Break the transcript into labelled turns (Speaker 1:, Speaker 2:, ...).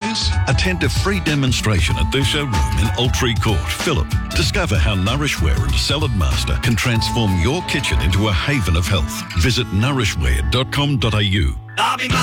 Speaker 1: this?
Speaker 2: Attend a free demonstration at their showroom in Altree Court, Phillip. Discover how Nourishware and Salad Master can transform your kitchen into a haven of health. Visit nourishware.com.au.